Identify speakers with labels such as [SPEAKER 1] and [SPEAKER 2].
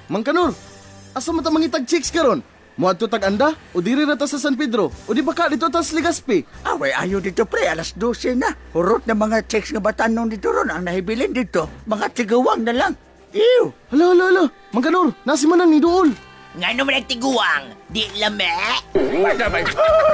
[SPEAKER 1] Mangkanor, asa man ta mangitag chicks karon? Muadto tag anda o diri na ta sa San Pedro o di ba ka dito ta sa Legazpi?
[SPEAKER 2] Away, ayo dito pre, alas 12 na. Hurot na mga chicks nga batanon dito ron ang nahibilin dito. Mga tigawang na lang. Ew!
[SPEAKER 1] Hala. Mangkanor, nasi man ni Duol.
[SPEAKER 3] Nga naman nagtiguang, di lame.
[SPEAKER 2] Wala ba?